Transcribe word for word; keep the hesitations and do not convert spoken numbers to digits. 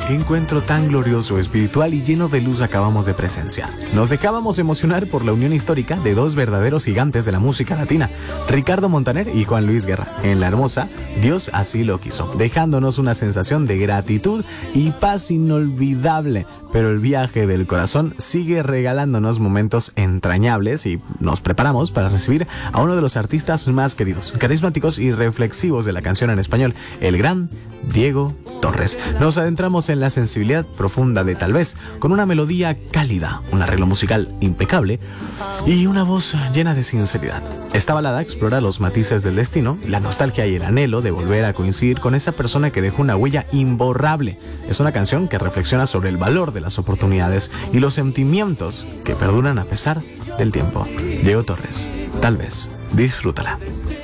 qué encuentro tan glorioso, espiritual y lleno de luz acabamos de presenciar. Nos dejábamos emocionar por la unión histórica de dos verdaderos gigantes de la música latina, Ricardo Montaner y Juan Luis Guerra, en la hermosa Dios así lo quiso, dejándonos una sensación de gratitud y paz inolvidable. Pero el viaje del corazón sigue regalándonos momentos entrañables y nos preparamos para recibir a uno de los artistas más queridos, carismáticos y reflexivos de la canción en español, el gran Diego Torres. Nos adentramos en la sensibilidad profunda de Tal Vez, con una melodía cálida, un arreglo musical impecable y una voz llena de sinceridad. Esta balada explora los matices del destino, la nostalgia y el anhelo de volver a coincidir con esa persona que dejó una huella imborrable. Es una canción que reflexiona sobre el valor de las oportunidades y los sentimientos que perduran a pesar del tiempo. Diego Torres, Tal Vez. Disfrútala.